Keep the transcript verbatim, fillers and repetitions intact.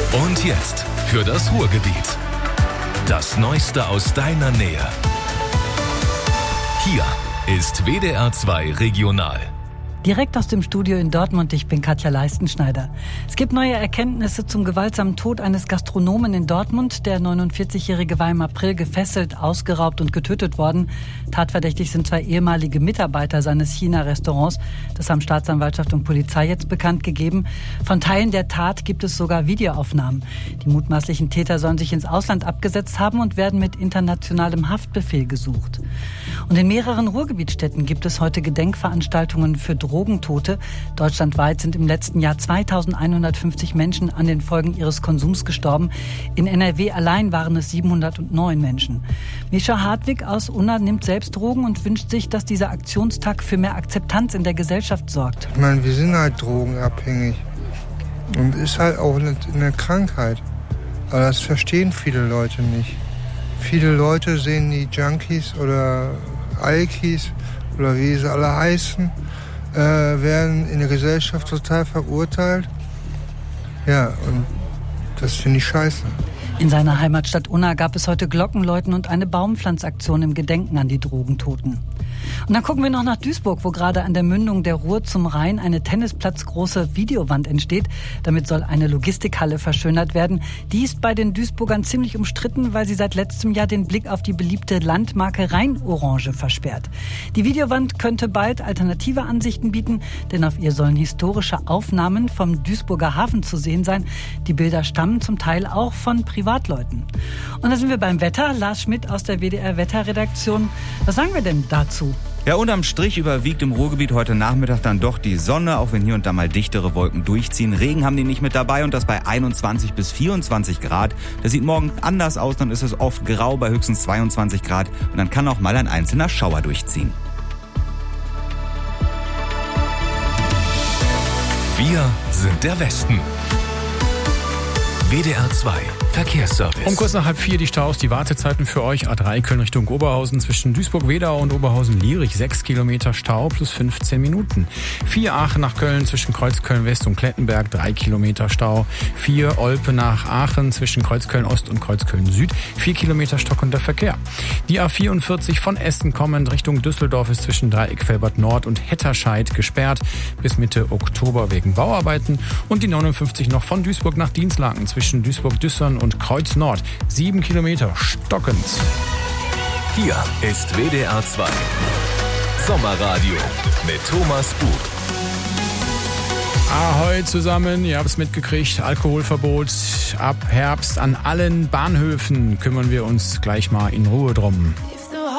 Und jetzt für das Ruhrgebiet. Das Neueste aus deiner Nähe. Hier ist W D R zwei Regional. Direkt aus dem Studio in Dortmund, ich bin Katja Leistenschneider. Es gibt neue Erkenntnisse zum gewaltsamen Tod eines Gastronomen in Dortmund. Der neunundvierzigjährige war im April gefesselt, ausgeraubt und getötet worden. Tatverdächtig sind zwei ehemalige Mitarbeiter seines China-Restaurants. Das haben Staatsanwaltschaft und Polizei jetzt bekannt gegeben. Von Teilen der Tat gibt es sogar Videoaufnahmen. Die mutmaßlichen Täter sollen sich ins Ausland abgesetzt haben und werden mit internationalem Haftbefehl gesucht. Und in mehreren Ruhrgebietsstädten gibt es heute Gedenkveranstaltungen für Drogentote. Deutschlandweit sind im letzten Jahr zweitausendeinhundertfünfzig Menschen an den Folgen ihres Konsums gestorben. In N R W allein waren es siebenhundertneun Menschen. Mischa Hartwig aus Unna nimmt selbst Drogen und wünscht sich, dass dieser Aktionstag für mehr Akzeptanz in der Gesellschaft sorgt. Ich meine, wir sind halt drogenabhängig. Und ist halt auch eine, eine Krankheit. Aber das verstehen viele Leute nicht. Viele Leute sehen die Junkies oder Alkis oder wie sie alle heißen, äh, werden in der Gesellschaft total verurteilt. Ja, und das finde ich scheiße. In seiner Heimatstadt Unna gab es heute Glockenläuten und eine Baumpflanzaktion im Gedenken an die Drogentoten. Und dann gucken wir noch nach Duisburg, wo gerade an der Mündung der Ruhr zum Rhein eine tennisplatzgroße Videowand entsteht. Damit soll eine Logistikhalle verschönert werden. Die ist bei den Duisburgern ziemlich umstritten, weil sie seit letztem Jahr den Blick auf die beliebte Landmarke Rheinorange versperrt. Die Videowand könnte bald alternative Ansichten bieten, denn auf ihr sollen historische Aufnahmen vom Duisburger Hafen zu sehen sein. Die Bilder stammen zum Teil auch von Privatleuten. Und da sind wir beim Wetter. Lars Schmidt aus der W D R-Wetterredaktion. Was sagen wir denn dazu? Ja, unterm Strich überwiegt im Ruhrgebiet heute Nachmittag dann doch die Sonne, auch wenn hier und da mal dichtere Wolken durchziehen. Regen haben die nicht mit dabei und das bei einundzwanzig bis vierundzwanzig Grad. Das sieht morgen anders aus, dann ist es oft grau bei höchstens zweiundzwanzig Grad und dann kann auch mal ein einzelner Schauer durchziehen. Wir sind der Westen. W D R zwei Verkehrsservice. Um kurz nach halb vier die Staus, die Wartezeiten für euch. A drei Köln Richtung Oberhausen zwischen Duisburg-Wedau und Oberhausen-Lierich. sechs Kilometer Stau plus fünfzehn Minuten. vier Aachen nach Köln zwischen Kreuzköln-West und Klettenberg. drei Kilometer Stau. vier Olpe nach Aachen zwischen Kreuzköln-Ost und Kreuzköln-Süd. vier Kilometer stockender Verkehr. Die A vierundvierzig von Essen kommend Richtung Düsseldorf ist zwischen Dreieck-Velbert Nord und Hetterscheid gesperrt bis Mitte Oktober wegen Bauarbeiten. Und die neunundfünfzig noch von Duisburg nach Dienstlaken zwischen Duisburg-Düssern und Kreuz Nord. Sieben Kilometer stockend. Hier ist W D R zwei Sommerradio mit Thomas Bug. Ahoi zusammen, ihr habt es mitgekriegt, Alkoholverbot ab Herbst an allen Bahnhöfen. Kümmern wir uns gleich mal in Ruhe drum.